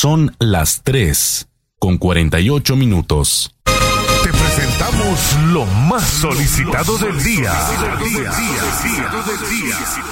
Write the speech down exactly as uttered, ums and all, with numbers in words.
Son las tres con cuarenta y ocho minutos. Te presentamos lo más solicitado del día.